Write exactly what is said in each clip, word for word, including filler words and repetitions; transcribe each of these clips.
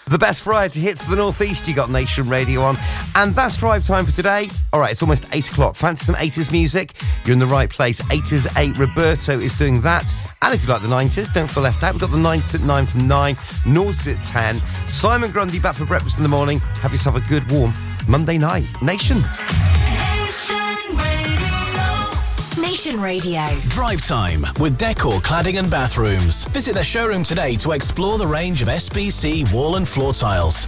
The best variety hits for the North East, you got Nation Radio on. And that's drive time for today. All right, it's almost eight o'clock. Fancy some eighties music? You're in the right place. eighties eight, Roberto is doing that. And if you like the nineties, don't feel left out. We've got the nineties at nine from nine, noughties at ten. Simon Grundy back for breakfast in the morning. Have yourself a good, warm Monday night. Nation. Nation Radio. Drive time with Decor Cladding and Bathrooms. Visit their showroom today to explore the range of S B C wall and floor tiles.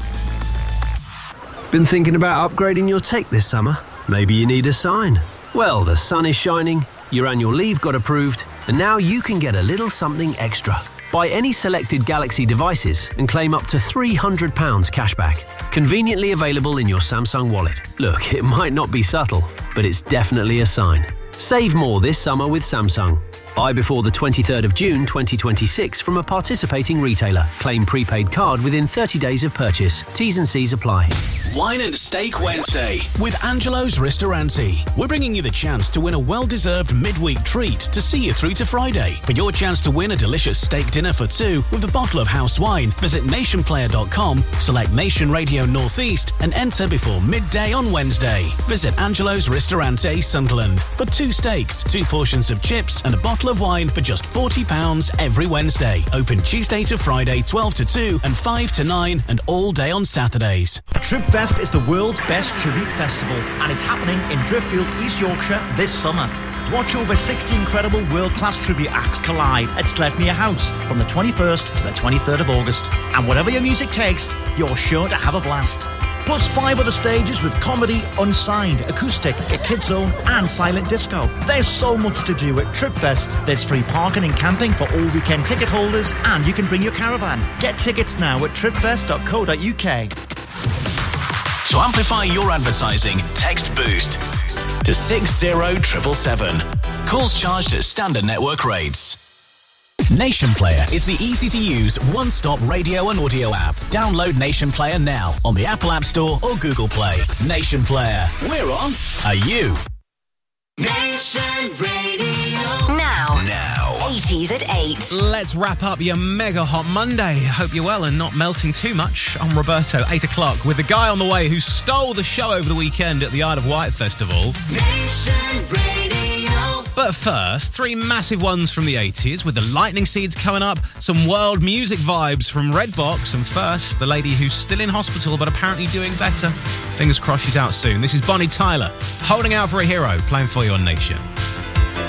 Been thinking about upgrading your tech this summer? Maybe you need a sign. Well, the sun is shining, your annual leave got approved, and now you can get a little something extra. Buy any selected Galaxy devices and claim up to three hundred pounds cashback. Conveniently available in your Samsung wallet. Look, it might not be subtle, but it's definitely a sign. Save more this summer with Samsung. Buy before the twenty-third of June twenty twenty-six from a participating retailer. Claim prepaid card within thirty days of purchase. T's and C's apply. Wine and Steak Wednesday with Angelo's Ristorante. We're bringing you the chance to win a well-deserved midweek treat to see you through to Friday. For your chance to win a delicious steak dinner for two with a bottle of house wine, visit nation player dot com, select Nation Radio Northeast and enter before midday on Wednesday. Visit Angelo's Ristorante, Sunderland for two steaks, two portions of chips and a bottle of wine for just forty pounds every Wednesday. Open Tuesday to Friday, twelve to two and five to nine and all day on Saturdays. Tripfest is the world's best tribute festival and it's happening in Driffield, East Yorkshire this summer. Watch over sixty incredible world-class tribute acts collide at Sledmere House from the twenty-first to the twenty-third of August. And whatever your music taste, you're sure to have a blast. Plus five other stages with comedy, unsigned, acoustic, a kids zone and silent disco. There's so much to do at Tripfest. There's free parking and camping for all weekend ticket holders and you can bring your caravan. Get tickets now at tripfest dot co dot uk. To amplify your advertising, text BOOST to six zero seven seven seven. Calls charged at standard network rates. Nation Player is the easy-to-use, one-stop radio and audio app. Download Nation Player now on the Apple App Store or Google Play. Nation Player. We're on. Are you? Nation Radio. Now. Now. eighties at eight. Let's wrap up your mega hot Monday. Hope you're well and not melting too much. I'm Roberto, eight o'clock, with the guy on the way who stole the show over the weekend at the Isle of Wight Festival. Nation Radio. But first, three massive ones from the eighties, with the Lightning Seeds coming up, some world music vibes from Redbox, and first, the lady who's still in hospital but apparently doing better. Fingers crossed she's out soon. This is Bonnie Tyler, Holding Out for a Hero, playing for you on Nation.